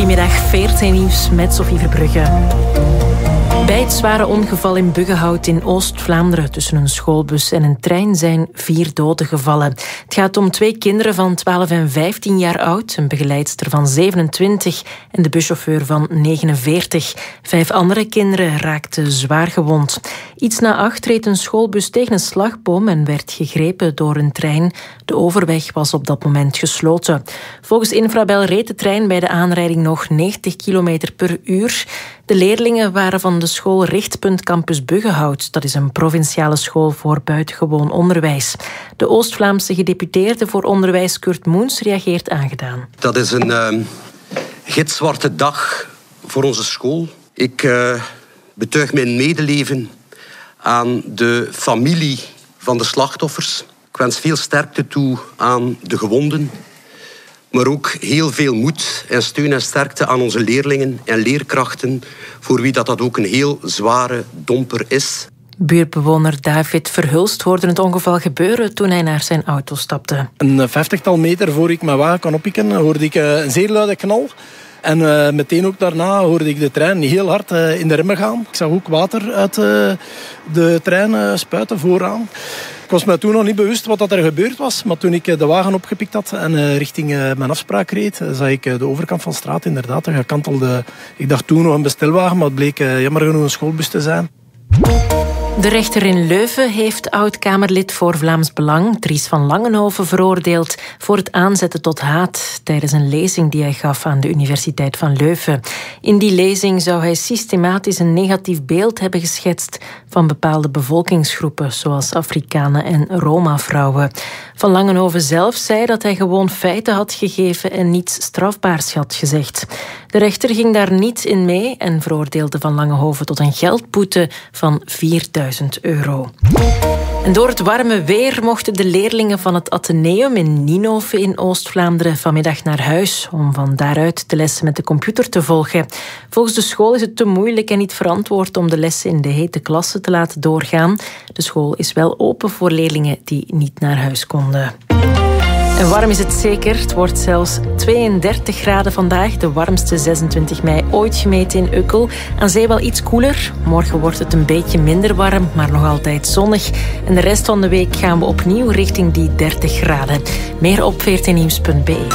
Goedemiddag, 14 nieuws met Sophie Verbrugge. Bij het zware ongeval in Buggenhout in Oost-Vlaanderen tussen een schoolbus en een trein zijn 4 doden gevallen. Het gaat om 2 kinderen van 12 en 15 jaar oud, een begeleidster van 27 en de buschauffeur van 49. 5 andere kinderen raakten zwaar gewond. Iets na 8 reed een schoolbus tegen een slagboom en werd gegrepen door een trein. De overweg was op dat moment gesloten. Volgens Infrabel reed de trein bij de aanrijding nog 90 km per uur. De leerlingen waren van de school Richtpunt Campus Buggenhout. Dat is een provinciale school voor buitengewoon onderwijs. De Oost-Vlaamse gedeputeerde voor onderwijs Kurt Moens reageert aangedaan. Dat is een gitzwarte dag voor onze school. Ik betuig mijn medeleven aan de familie van de slachtoffers. Ik wens veel sterkte toe aan de gewonden. Maar ook heel veel moed en steun en sterkte aan onze leerlingen en leerkrachten, voor wie dat ook een heel zware domper is. Buurtbewoner David Verhulst hoorde het ongeval gebeuren toen hij naar zijn auto stapte. Een 50-tal meter voor ik mijn wagen kan oppikken, hoorde ik een zeer luide knal. En meteen ook daarna hoorde ik de trein heel hard in de remmen gaan. Ik zag ook water uit de trein spuiten vooraan. Ik was me toen nog niet bewust wat er gebeurd was. Maar toen ik de wagen opgepikt had en richting mijn afspraak reed, zag ik de overkant van de straat inderdaad een gekantelde... Ik dacht toen nog een bestelwagen, maar het bleek jammer genoeg een schoolbus te zijn. De rechter in Leuven heeft oud-Kamerlid voor Vlaams Belang, Dries van Langenhoven, veroordeeld voor het aanzetten tot haat tijdens een lezing die hij gaf aan de Universiteit van Leuven. In die lezing zou hij systematisch een negatief beeld hebben geschetst van bepaalde bevolkingsgroepen, zoals Afrikanen en Roma-vrouwen. Van Langenhoven zelf zei dat hij gewoon feiten had gegeven en niets strafbaars had gezegd. De rechter ging daar niet in mee en veroordeelde Van Langenhoven tot een geldboete van €4.000. En door het warme weer mochten de leerlingen van het Atheneum in Ninove in Oost-Vlaanderen vanmiddag naar huis om van daaruit de lessen met de computer te volgen. Volgens de school is het te moeilijk en niet verantwoord om de lessen in de hete klasse te laten doorgaan. De school is wel open voor leerlingen die niet naar huis konden. En warm is het zeker. Het wordt zelfs 32 graden vandaag. De warmste 26 mei ooit gemeten in Ukkel. Aan zee wel iets koeler. Morgen wordt het een beetje minder warm, maar nog altijd zonnig. En de rest van de week gaan we opnieuw richting die 30 graden. Meer op 14nieuws.be.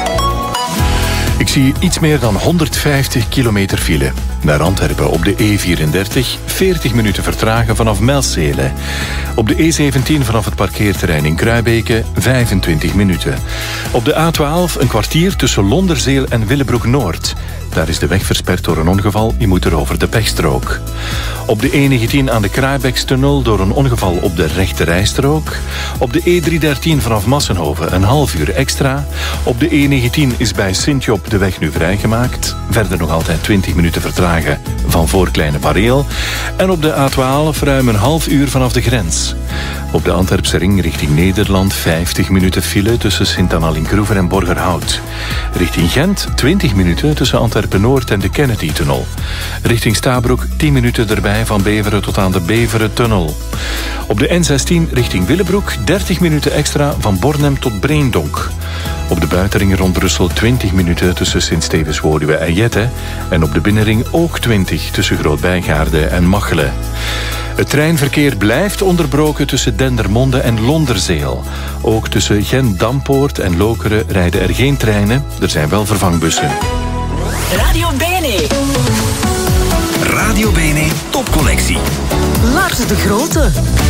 Ik zie iets meer dan 150 kilometer file. Naar Antwerpen op de E34, 40 minuten vertragen vanaf Melzele. Op de E17 vanaf het parkeerterrein in Kruibeke, 25 minuten. Op de A12 een kwartier tussen Londerzeel en Willebroek-Noord. Daar is de weg versperd door een ongeval, je moet er over de pechstrook. Op de E19 aan de Kraaibeekstunnel door een ongeval op de rechte rijstrook. Op de E313 vanaf Massenhoven een half uur extra. Op de E19 is bij Sint-Job de weg nu vrijgemaakt. Verder nog altijd 20 minuten vertragen van voor Kleine Bareel. En op de A12 ruim een half uur vanaf de grens. Op de Antwerpse ring richting Nederland 50 minuten file tussen Sint-Annalien-Kroever en Borgerhout. Richting Gent 20 minuten tussen Antwerpen-Noord en de Kennedy-tunnel. Richting Stabroek 10 minuten erbij van Beveren tot aan de Beveren-tunnel. Op de N16 richting Willebroek 30 minuten extra van Bornem tot Breendonk. Op de buitenring rond Brussel 20 minuten tussen Sint-Stevens-Woluwe en Jette. En op de binnenring ook 20 tussen Groot-Bijgaarde en Machelen. Het treinverkeer blijft onderbroken tussen Dendermonde en Londerzeel. Ook tussen Gent-Dampoort en Lokeren rijden er geen treinen. Er zijn wel vervangbussen. Radio Bene. Radio Bene topcollectie. Lars de Grote.